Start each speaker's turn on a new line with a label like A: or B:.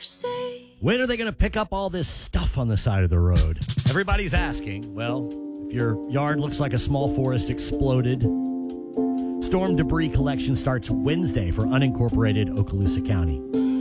A: When are they going to pick up all this stuff on the side of the road? Everybody's asking. Well, if your yard looks like a small forest exploded, storm debris collection starts Wednesday for unincorporated Okaloosa County.